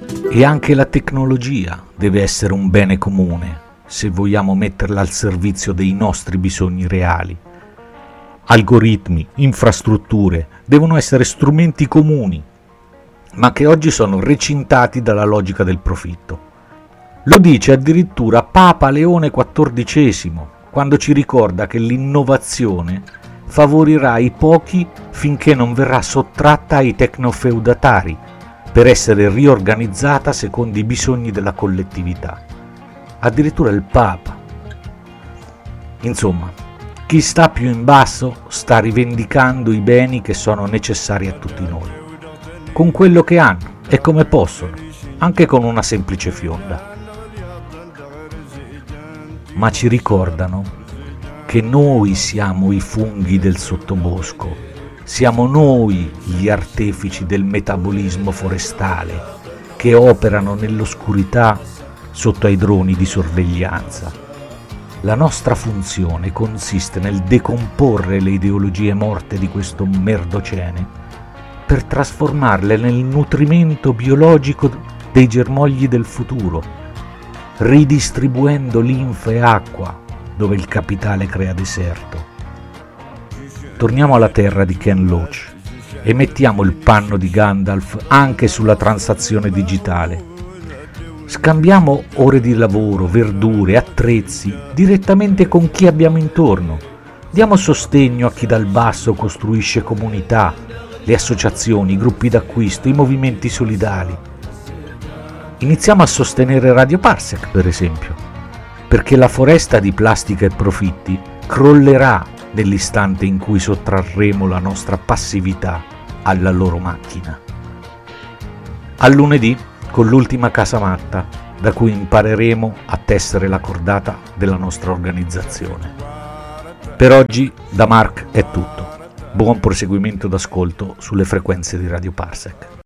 E anche la tecnologia deve essere un bene comune, se vogliamo metterla al servizio dei nostri bisogni reali. Algoritmi, infrastrutture devono essere strumenti comuni, ma che oggi sono recintati dalla logica del profitto. Lo dice addirittura Papa Leone XIV, quando ci ricorda che l'innovazione favorirà i pochi finché non verrà sottratta ai tecnofeudatari, per essere riorganizzata secondo i bisogni della collettività. Addirittura il Papa. Insomma, chi sta più in basso sta rivendicando i beni che sono necessari a tutti noi, con quello che hanno e come possono, anche con una semplice fionda. Ma ci ricordano che noi siamo i funghi del sottobosco, siamo noi gli artefici del metabolismo forestale che operano nell'oscurità sotto ai droni di sorveglianza. La nostra funzione consiste nel decomporre le ideologie morte di questo merdocene per trasformarle nel nutrimento biologico dei germogli del futuro, ridistribuendo linfa e acqua dove il capitale crea deserto. Torniamo alla terra di Ken Loach e mettiamo il panno di Gandalf anche sulla transazione digitale. Scambiamo ore di lavoro, verdure, attrezzi direttamente con chi abbiamo intorno. Diamo sostegno a chi dal basso costruisce comunità, le associazioni, i gruppi d'acquisto, i movimenti solidali. Iniziamo a sostenere Radio Parsec, per esempio, perché la foresta di plastica e profitti crollerà nell'istante in cui sottrarremo la nostra passività alla loro macchina. A lunedì con l'ultima casamatta, da cui impareremo a tessere la cordata della nostra organizzazione. Per oggi da Mark è tutto. Buon proseguimento d'ascolto sulle frequenze di Radio Parsec.